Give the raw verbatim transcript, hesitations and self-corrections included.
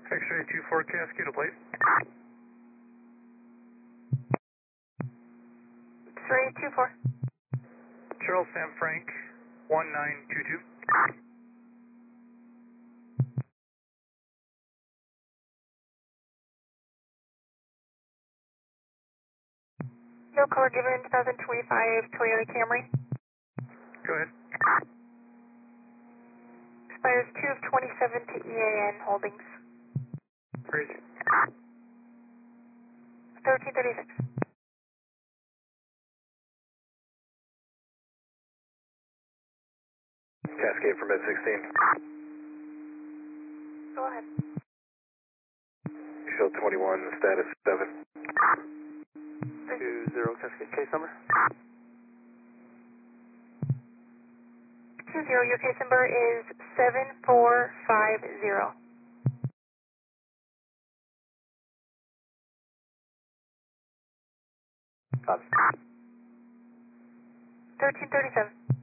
X-ray two four Cascade plate. X-ray two four. Charles Sam Frank, one nine two two. No color given, twenty twenty-five Toyota Camry. Go ahead. Expires two of twenty-seven to E A N Holdings. Crazy. thirteen thirty-six. Cascade for mid sixteen. Go ahead. Show twenty-one, status seven. two zero Cascade case number. two zero, your case number is seven four five zero. Copy. thirteen thirty-seven.